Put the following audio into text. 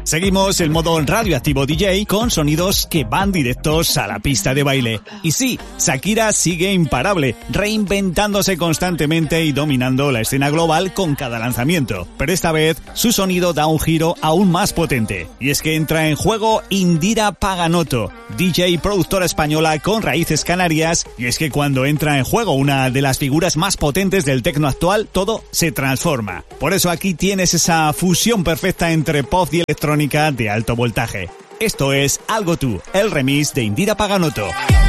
Seguimos el modo radioactivo DJ con sonidos que van directos a la pista de baile. Y sí, Shakira sigue imparable, reinventándose constantemente y dominando la escena global con cada lanzamiento. Pero esta vez su sonido da un giro aún más potente. Y es que entra en juego Indira Paganotto, DJ y productora española con raíces canarias. Y es que cuando entra en juego una de las figuras más potentes del techno actual, todo se transforma. Por eso aquí tienes esa fusión perfecta entre pop y electrónica de alto voltaje. Esto es Algo Tú, el remix de Indira Paganotto.